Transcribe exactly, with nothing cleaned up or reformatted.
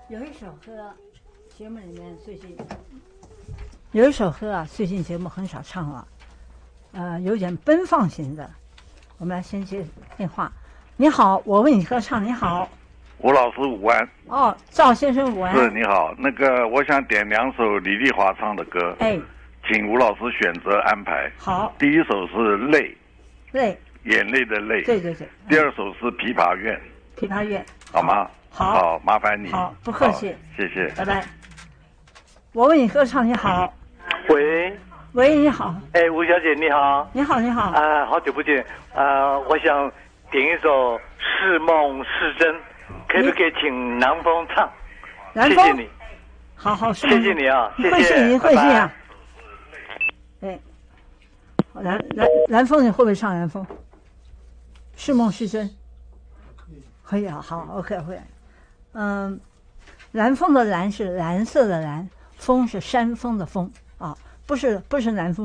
有一首歌，节目里面最近有一首歌啊，最近节目很少唱了，呃，有点奔放型的。我们来先接电话。你好，我为你歌唱。你好， 吴老师午安。 哦，赵先生午安。 是，你好。那个，我想点两首李丽华唱的歌。 哎， 请吴老师选择安排。 好。 第一首是《泪》， 泪， 眼泪的泪。 对对对。 第二首是《琵琶院》。 琵琶院， 好吗？ 好， 好，麻烦你。 好，不客气。 谢谢。 拜拜。我为你歌唱。你好。 喂。 喂，你好。 哎，吴小姐，你好。 你好，你好。 啊、呃，好久不见。啊、呃，我想点一首《是梦是真》，可不可以请南风唱？ 南风。 谢谢你。 好好， 谢谢你啊，谢谢。 会谢您，会谢啊。哎，蓝蓝蓝风，你会不会唱蓝风？是梦是真？可以啊，好 ，OK， 会。嗯，蓝风的蓝是蓝色的蓝，风是山峰的峰啊，不是不是南风。